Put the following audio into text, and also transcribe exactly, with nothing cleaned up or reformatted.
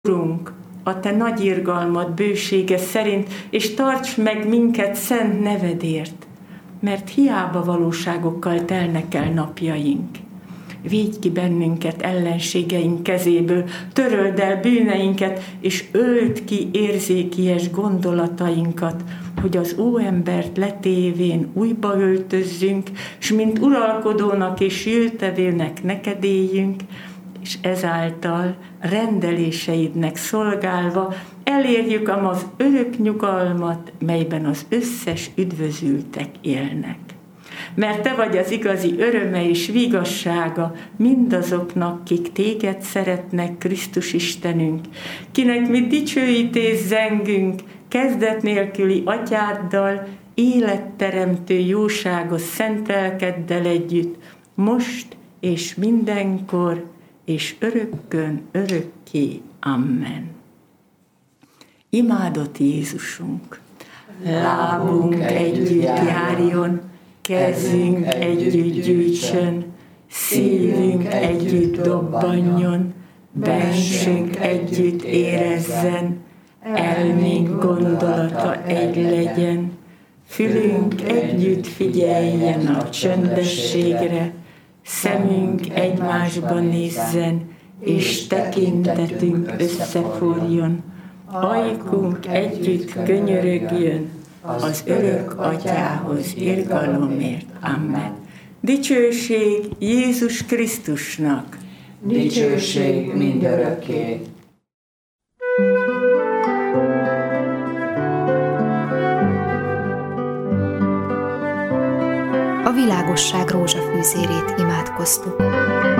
Urunk, a Te nagy irgalmad bősége szerint, és tarts meg minket szent nevedért, mert hiába valóságokkal telnek el napjaink. Védj ki bennünket ellenségeink kezéből, töröld el bűneinket, és öld ki érzékies gondolatainkat, hogy az óembert letévén újba öltözzünk, s mint uralkodónak és jöttevőnek neked éljünk, és ezáltal rendeléseidnek szolgálva elérjük az örök nyugalmat, melyben az összes üdvözültek élnek. Mert Te vagy az igazi öröme és vigassága mindazoknak, kik Téged szeretnek, Krisztus Istenünk, kinek mi dicsőítés zengünk, kezdet nélküli Atyáddal, életteremtő jóságos szent lelkeddel együtt, most és mindenkor, és örökkön, örökké. Amen. Imádott Jézusunk, lábunk együtt járjon, kezünk együtt gyűjtsön, szívünk együtt dobbanjon, bensünk együtt érezzen, elménk gondolata egy legyen, fülünk együtt figyeljen a csöndességre, szemünk egymásba nézzen, és tekintetünk összeforjon, ajkunk együtt könyörögjön az örök Atyához irgalomért. Amen. Dicsőség Jézus Krisztusnak! Dicsőség mindörökké! A világosság rózsafűzérét imádkoztuk.